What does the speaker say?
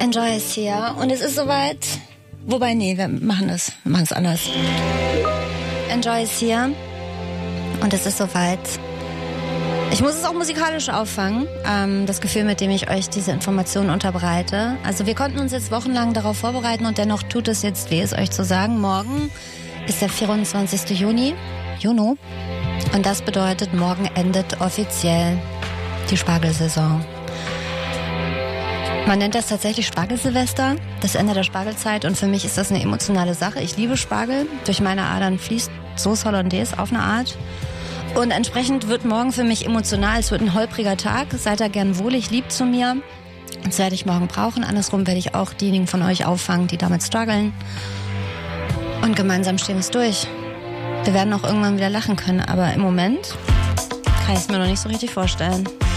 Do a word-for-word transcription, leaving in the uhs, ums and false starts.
Enjoy ist hier und es ist soweit. Wobei, nee, wir machen es. Wir machen es anders. Enjoy ist hier und es ist soweit. Ich muss es auch musikalisch auffangen, ähm, das Gefühl, mit dem ich euch diese Informationen unterbreite. Also wir konnten uns jetzt wochenlang darauf vorbereiten und dennoch tut es jetzt weh, es euch zu sagen. Morgen ist der vierundzwanzigster Juni, Juni, und das bedeutet, morgen endet offiziell die Spargelsaison. Man nennt das tatsächlich Spargelsilvester, das Ende der Spargelzeit, und für mich ist das eine emotionale Sache. Ich liebe Spargel, durch meine Adern fließt Sauce Hollandaise auf eine Art. Und entsprechend wird morgen für mich emotional, es wird ein holpriger Tag, seid da gern wohlig, lieb zu mir. Das werde ich morgen brauchen, andersrum werde ich auch diejenigen von euch auffangen, die damit strugglen. Und gemeinsam stehen wir es durch. Wir werden auch irgendwann wieder lachen können, aber im Moment kann ich es mir noch nicht so richtig vorstellen.